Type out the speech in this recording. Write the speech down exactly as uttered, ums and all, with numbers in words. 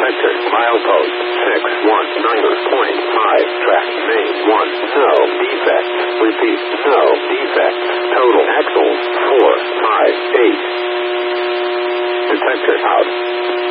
Detector, milepost, six one niner point five, track, main, one, no defects. Repeat, no defects. Total axles, four, five, eight. Detector out.